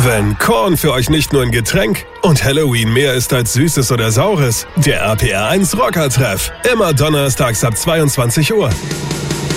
Wenn Korn für euch nicht nur ein Getränk und Halloween mehr ist als Süßes oder Saures, der RPR 1 Rockertreff. Immer donnerstags ab 22 Uhr.